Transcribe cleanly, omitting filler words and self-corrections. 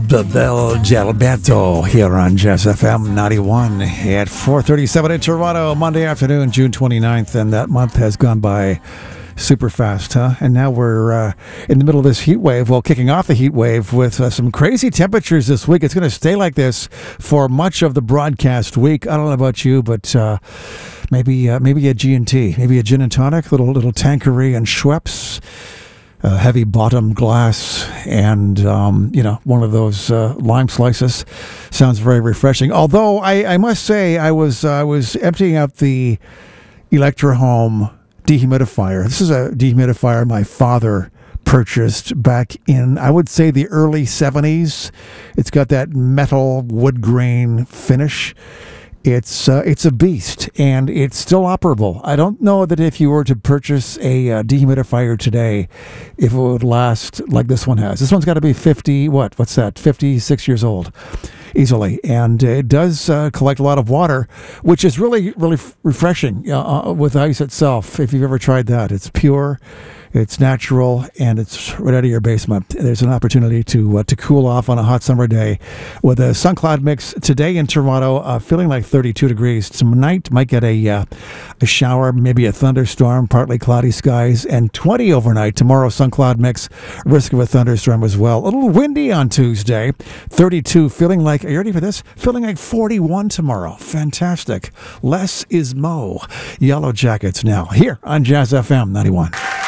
Bel Gilberto here on Jazz FM 91 at 4:37 in Toronto, Monday afternoon, June 29th, and that month has gone by super fast, huh? And now we're in the middle of this heat wave. Well, kicking off the heat wave with some crazy temperatures this week. It's going to stay like this for much of the broadcast week. I don't know about you, but maybe a G&T, maybe a gin and tonic, little Tanqueray and Schweppes. Heavy bottom glass and, one of those lime slices. Sounds very refreshing. Although I must say I was emptying out the Electrohome dehumidifier. This is a dehumidifier my father purchased back in, I would say, the early 70s. It's got that metal wood grain finish. It's a beast, and it's still operable. I don't know that if you were to purchase a dehumidifier today, if it would last like this one has. This one's got to be 56 years old, easily. And it does collect a lot of water, which is really, really refreshing with ice itself, if you've ever tried that. It's pure, it's natural, and it's right out of your basement. There's an opportunity to cool off on a hot summer day with a sun cloud mix today in Toronto, feeling like 32 degrees. Tonight might get a shower, maybe a thunderstorm, partly cloudy skies, and 20 overnight. Tomorrow, sun cloud mix, risk of a thunderstorm as well. A little windy on Tuesday, 32, feeling like, are you ready for this? Feeling like 41 tomorrow. Fantastic. Less is mo. Yellow Jackets now, here on Jazz FM 91.